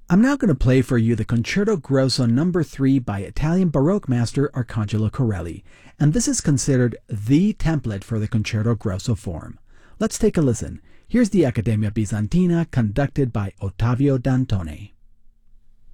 I'm now going to play for you the Concerto Grosso No. 3 by Italian Baroque master Arcangelo Corelli, and this is considered the template for the Concerto Grosso form. Let's take a listen. Here's the Accademia Bizantina conducted by Ottavio Dantone.